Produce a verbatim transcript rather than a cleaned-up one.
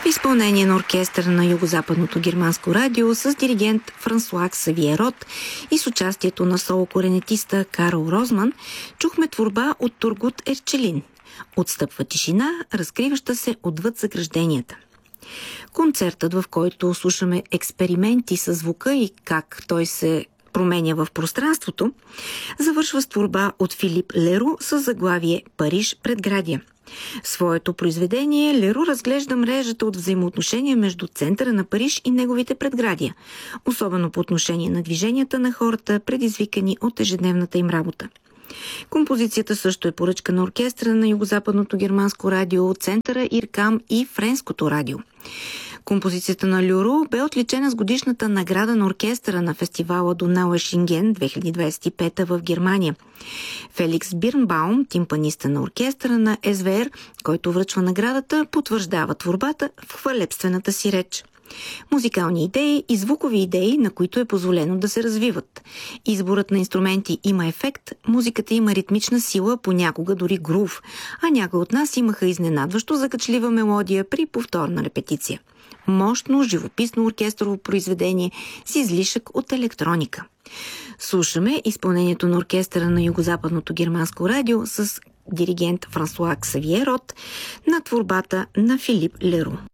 В изпълнение на оркестъра на Югозападното германско радио с диригент Франсуа Ксавие Рот и с участието на соло-коренетиста Карл Розман, чухме творба от Тургут Ерчелин. Отстъпва тишина, разкриваща се отвъд загражденията. Концертът, в който слушаме експерименти със звука и как той се променя в пространството, завършва с творба от Филип Леру с заглавие «Париж предградия». В своето произведение Леру разглежда мрежата от взаимоотношения между центъра на Париж и неговите предградия, особено по отношение на движенията на хората, предизвикани от ежедневната им работа. Композицията също е поръчка на оркестъра на Югозападното германско радио, Центъра Иркам и Френското радио. Композицията на Леру бе отличена с годишната награда на оркестъра на фестивала Дунауе Шенген две хиляди двадесет и пета в Германия. Феликс Бирнбаум, тимпаниста на оркестъра на Ес Ве Ер, който връчва наградата, потвърждава творбата в хвалебствената си реч. Музикални идеи и звукови идеи, на които е позволено да се развиват. Изборът на инструменти има ефект, музиката има ритмична сила, понякога дори грув, а някои от нас имаха изненадващо закачлива мелодия при повторна репетиция. Мощно, живописно оркестрово произведение с излишък от електроника. Слушаме изпълнението на оркестъра на Югозападното германско радио с диригент Франсуа Ксавие Рот на творбата на Филип Леру.